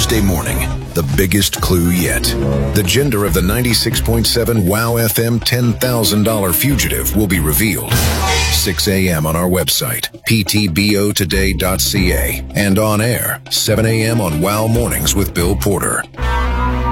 Tuesday morning, the biggest clue yet. The gender of the 96.7 WOW FM $10,000 fugitive will be revealed. 6 a.m. on our website, ptbotoday.ca, and on air, 7 a.m. on WOW Mornings with Bill Porter.